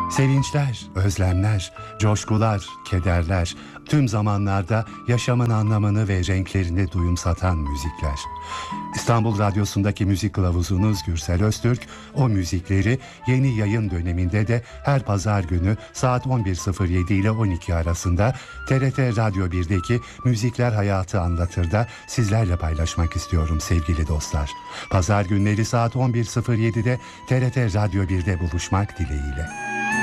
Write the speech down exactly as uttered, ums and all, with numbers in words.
Sevinçler, özlemler, coşkular, kederler, tüm zamanlarda yaşamın anlamını ve renklerini duyumsatan müzikler. İstanbul Radyosu'ndaki müzik kılavuzunuz Gürsel Öztürk, o müzikleri yeni yayın döneminde de her pazar günü saat on bir sıfır yedi ile on iki arasında T R T Radyo bir'deki Müzikler Hayatı Anlatır'da sizlerle paylaşmak istiyorum sevgili dostlar. Pazar günleri saat on bir sıfır yedi'de T R T Radyo bir'de buluşmak dileğiyle.